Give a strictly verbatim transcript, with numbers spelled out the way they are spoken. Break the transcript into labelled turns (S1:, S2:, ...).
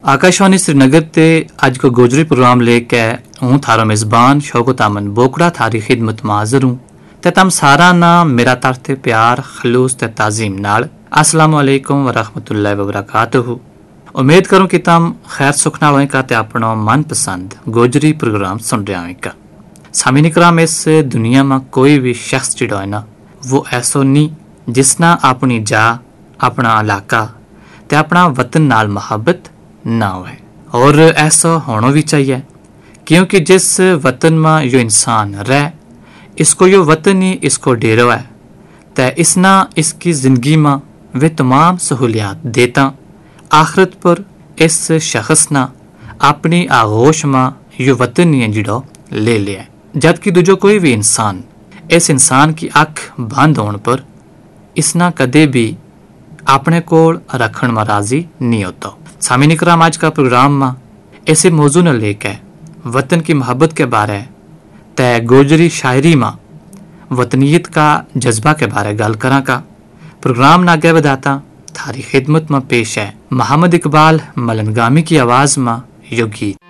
S1: आकाशवाणी श्रीनगर ते अज को गोजरी प्रोग्राम लेके हूँ थारो मेज़बान शौकत अमन बोकड़ा थारी खिदमत में हाजिर हूँ ते तम सारा ना मेरा तरते प्यार खलूस ते ताजीम नाल अस्सलाम वालेकुम व रहमतुल्लाहि व बरकातहू। उम्मीद करूँ कि तम खैर सुख नाल होएगा ते अपना मनपसंद गोजरी प्रोग्राम सुन रहे होएगा। सामीन इकराम, इस दुनिया में कोई भी शख्स जिहड़ा है ना वो ऐसो नहीं जिसना अपनी जा अपना इलाका ते अपना वतन नाल मोहब्बत ना होए, और ऐसा होना भी चाहिए क्योंकि जिस वतन में यो इंसान रह इसको यो वतन ही इसको डेरा है ते इसना इसकी ज़िंदगी में वे तमाम सहूलियात देता आखिरत पर इस शख्स ना अपनी आगोश में यो वतन ही जिड़ो ले लिया, जबकि दूजो कोई भी इंसान इस इंसान की अख बंद होने पर इसना कदे भी अपने कोल रखन में राजी नहीं होता। सामीन इकराम, आज का प्रोग्राम में ऐसे मौजू न लेकर वतन की मोहब्बत के बारे तय गोजरी शायरी में वतनीयत का जज्बा के बारे गल करा का प्रोग्राम न आगे बताता थारी खिदमत में पेश है मोहम्मद इकबाल मलनगामी की आवाज़ में यो गीत।